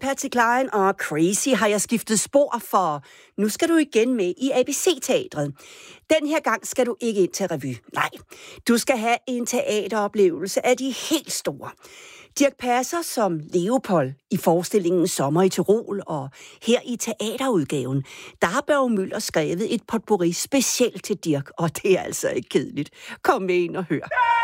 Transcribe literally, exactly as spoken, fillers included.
Patsy Cline og Crazy har jeg skiftet spor for. Nu skal du igen med i A B C-teatret. Den her gang skal du ikke ind til revy. Nej, du skal have en teateroplevelse af de helt store. Dirch Passer som Leopold i forestillingen Sommer i Tyrol, og her i teaterudgaven, der har Børge Møller skrevet et potpourri specielt til Dirch, og det er altså ikke kedeligt. Kom med ind og hør.